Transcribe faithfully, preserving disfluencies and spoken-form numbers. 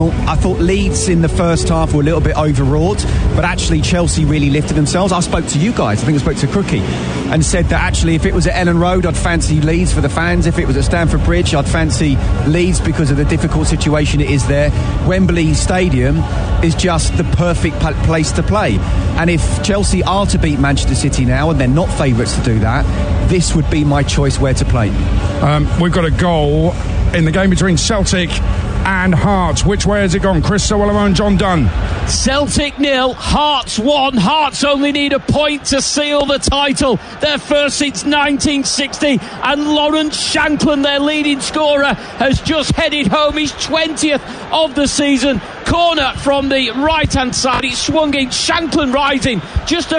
I thought Leeds in the first half were a little bit overwrought, but actually Chelsea really lifted themselves. I spoke to you guys, I think I spoke to Crookie, and said that actually if it was at Ellen Road, I'd fancy Leeds for the fans. If it was at Stamford Bridge, I'd fancy Leeds because of the difficult situation it is there. Wembley Stadium is just the perfect place to play. And if Chelsea are to beat Manchester City now, and they're not favourites to do that, this would be my choice where to play. Um, we've got a goal in the game between Celtic and Hearts. Which way has it gone? Chris Sowell and John Dunn. Celtic nil, Hearts one. Hearts only need a point to seal the title. Their first since nineteen sixty. And Lawrence Shankland, their leading scorer, has just headed home his twentieth of the season. Corner from the right-hand side. It's swung in. Shankland rising just a